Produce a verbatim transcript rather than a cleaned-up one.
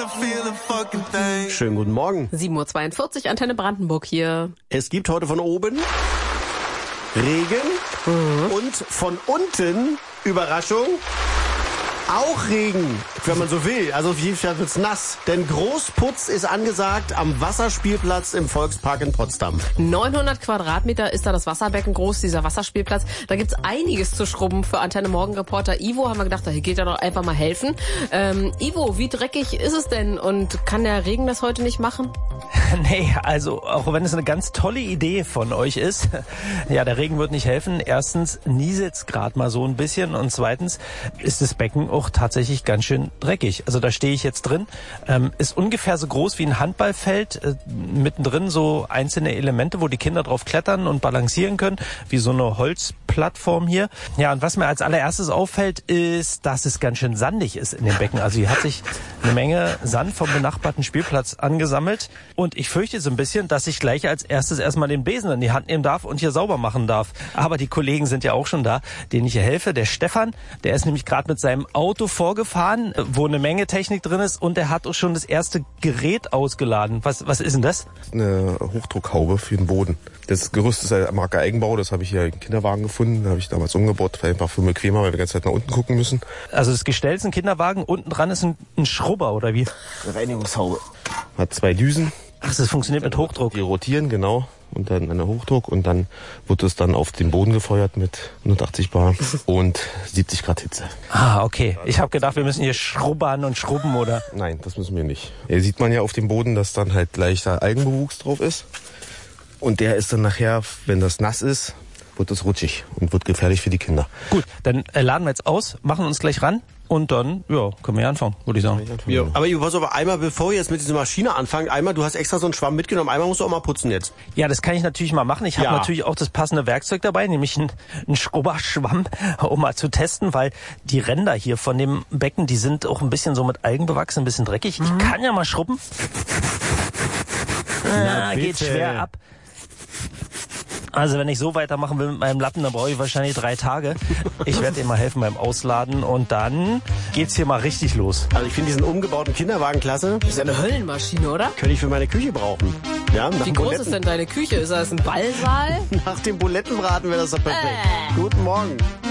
Schönen guten Morgen. sieben Uhr zweiundvierzig, Antenne Brandenburg hier. Es gibt heute von oben Regen mhm. und von unten, Überraschung, auch Regen, wenn man so will. Also auf jeden Fall wird's nass. Denn Großputz ist angesagt am Wasserspielplatz im Volkspark in Potsdam. neunhundert Quadratmeter ist da das Wasserbecken groß, dieser Wasserspielplatz. Da gibt's einiges zu schrubben. Für Antenne Morgen-Reporter Ivo haben wir gedacht, da geht er doch einfach mal helfen. Ähm, Ivo, wie dreckig ist es denn? Und kann der Regen das heute nicht machen? Nee, also auch wenn es eine ganz tolle Idee von euch ist, ja, der Regen wird nicht helfen. Erstens nieselt's gerade mal so ein bisschen und zweitens ist das Becken auch tatsächlich ganz schön dreckig. Also da stehe ich jetzt drin, ähm, ist ungefähr so groß wie ein Handballfeld, äh, mittendrin so einzelne Elemente, wo die Kinder drauf klettern und balancieren können, wie so eine Holzplattform hier. Ja, und was mir als allererstes auffällt, ist, dass es ganz schön sandig ist in dem Becken. Also hier hat sich eine Menge Sand vom benachbarten Spielplatz angesammelt und ich fürchte so ein bisschen, dass ich gleich als erstes erstmal den Besen in die Hand nehmen darf und hier sauber machen darf. Aber die Kollegen sind ja auch schon da, denen ich hier helfe. Der Stefan, der ist nämlich gerade mit seinem Auto vorgefahren, wo eine Menge Technik drin ist und er hat auch schon das erste Gerät ausgeladen. Was, was ist denn das? Eine Hochdruckhaube für den Boden. Das Gerüst ist ein Marke Eigenbau, das habe ich hier im Kinderwagen gefunden, da habe ich damals umgebaut, war einfach für mich bequemer, weil wir die ganze Zeit nach unten gucken müssen. Also das Gestell ist ein Kinderwagen, unten dran ist ein, ein Schrubber, oder wie? Eine Reinigungshaube. Hat zwei Düsen. Ach, das funktioniert mit Hochdruck. Die rotieren, genau. Und dann an der Hochdruck und dann wird es dann auf den Boden gefeuert mit hundertachtzig Bar und siebzig Grad Hitze. Ah, okay. Ich habe gedacht, wir müssen hier schrubbern und schrubben, oder? Nein, das müssen wir nicht. Hier sieht man ja auf dem Boden, dass dann halt leichter Algenbewuchs drauf ist. Und der ist dann nachher, wenn das nass ist, wird es rutschig und wird gefährlich für die Kinder. Gut, dann äh, laden wir jetzt aus, machen uns gleich ran. Und dann, ja, können wir ja anfangen, würde ich sagen. Ja. Aber Ivo, pass auf, einmal, bevor wir jetzt mit dieser Maschine anfangen, einmal, du hast extra so einen Schwamm mitgenommen, einmal musst du auch mal putzen jetzt. Ja, das kann ich natürlich mal machen. Ich habe ja. natürlich auch das passende Werkzeug dabei, nämlich einen, einen Schrubberschwamm, um mal zu testen, weil die Ränder hier von dem Becken, die sind auch ein bisschen so mit Algen bewachsen, ein bisschen dreckig. Mhm. Ich kann ja mal schrubben. Na, ah, geht schwer ab. Also wenn ich so weitermachen will mit meinem Lappen, dann brauche ich wahrscheinlich drei Tage. Ich werde ihm mal helfen beim Ausladen und dann geht's hier mal richtig los. Also ich finde diesen umgebauten Kinderwagen klasse. Das ist ja eine Höllenmaschine, oder? Könnte ich für meine Küche brauchen. Ja, Wie groß Buletten. Ist denn deine Küche? Ist das ein Ballsaal? Nach dem Bulettenbraten wäre das doch perfekt. Äh. Guten Morgen.